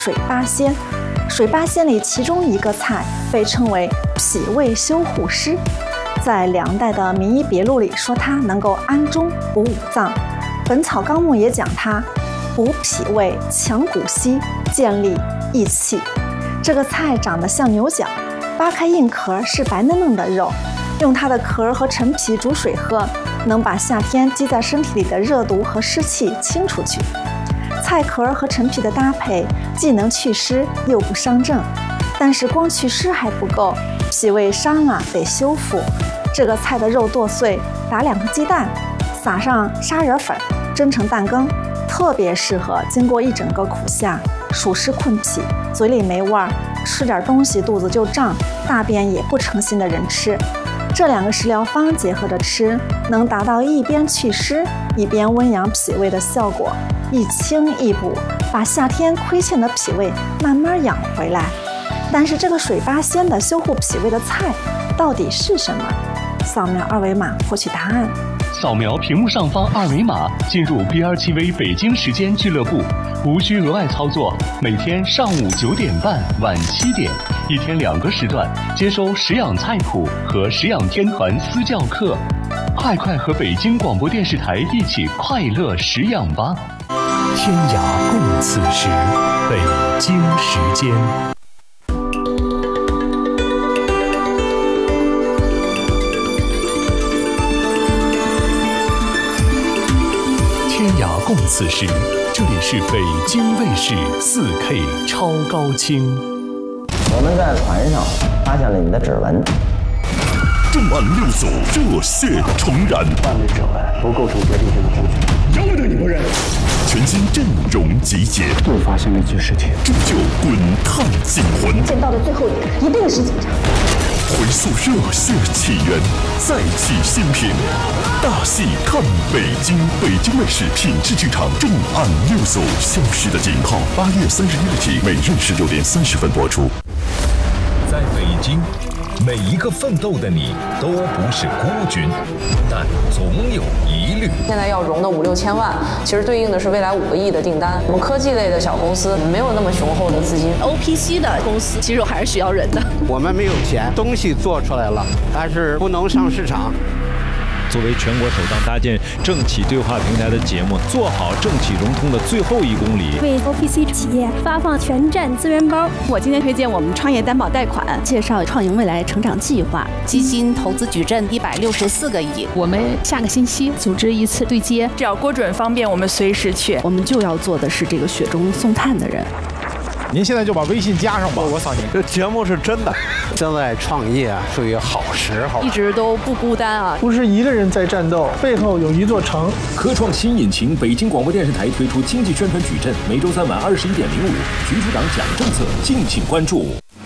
水八仙。水八仙里其中一个菜被称为脾胃修护师，在梁代的《名医别录》里说它能够安中补五脏，《本草纲目》也讲它补脾胃、强骨息、健力益气。这个菜长得像牛角，扒开硬壳是白嫩嫩的肉，用它的壳和陈皮煮水喝，能把夏天积在身体里的热毒和湿气清出去。菜壳和陈皮的搭配既能祛湿又不伤正，但是光祛湿还不够，脾胃伤了得修复。这个菜的肉剁碎，打2个鸡蛋，撒上砂仁粉，蒸成蛋羹，特别适合经过一整个苦夏、暑湿困脾、嘴里没味儿、吃点东西肚子就胀、大便也不成形的人吃。这2个食疗方结合着吃，能达到一边祛湿一边温养脾胃的效果，一清一补，把夏天亏欠的脾胃慢慢养回来。但是这个水八仙的修护脾胃的菜到底是什么？扫描2维码获取答案。 扫描屏幕上方2维码，进入 BR7V 北京时间俱乐部，无需额外操作。每天上午9点半、晚7点，一天2个时段，接收食养菜谱和食养天团私教课。快和北京广播电视台一起快乐食养吧！ 天涯共此时，北京时间。天涯共此时，这里是北京卫视4K 超高清。 我们在船上发现了你的指纹。 重案6组热血重燃， 犯罪指纹不构成决定性的证据，由不得你不认。 全新阵容集结， 又发现了一具尸体， 铸就滚烫惊魂。 见到的最后一个一定是警察。 回溯热血起源，再起新品。大戏看北京，北京卫视品质剧场重案6组消失的警号，8月31日起，每日16点30分播出。 在北京，每一个奋斗的你都不是孤军，但总有疑虑。 现在要融的5、6千万，其实对应的是未来5个亿的订单。我们科技类的小公司没有那么雄厚的资金 ，OPC 的公司其实还是需要人的。 我们没有钱，东西做出来了，但是不能上市场。 作为全国首档搭建政企对话平台的节目，做好政企融通的最后1公里， 为 OPC 企业发放全站资源包。 我今天推荐我们创业担保贷款，介绍创盈未来成长计划， 基金投资矩阵164个亿。 我们下个星期组织一次对接， 只要郭准方便，我们随时去。 我们就要做的是这个雪中送炭的人。 您现在就把微信加上吧，我扫您。 这节目是真的。现在创业啊，属于好时候， 一直都不孤单啊， 不是一个人在战斗，背后有一座城。 科创新引擎，北京广播电视台推出经济宣传矩阵，每周3晚21点05，局处长讲政策，敬请关注。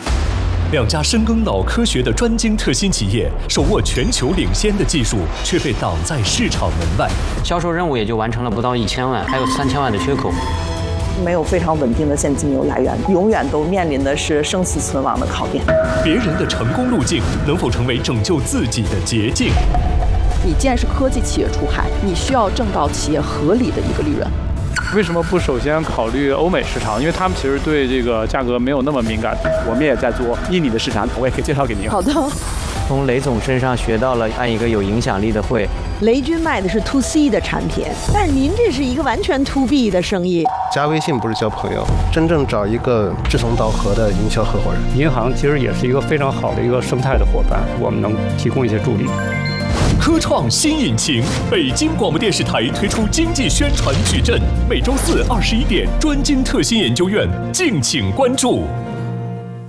2家深耕脑科学的专精特新企业，手握全球领先的技术，却被挡在市场门外。 销售任务也就完成了不到1000万，还有3000万的缺口。 没有非常稳定的现金流来源，永远都面临的是生死存亡的考验。 别人的成功路径能否成为拯救自己的捷径？ 你既然是科技企业出海，你需要挣到企业合理的一个利润。 为什么不首先考虑欧美市场？因为他们其实对这个价格没有那么敏感。我们也在做印尼的市场，我也可以介绍给您。 好的。 从雷总身上学到了按一个有影响力的会。 雷军卖的是 to C 的产品，但是您这是一个完全 to B 的生意。 加微信不是交朋友，真正找一个志同道合的营销合伙人。 银行其实也是一个非常好的一个生态的伙伴，我们能提供一些助力。 科创新引擎，北京广播电视台推出经济宣传矩阵，每周4 21点，专精特新研究院，敬请关注。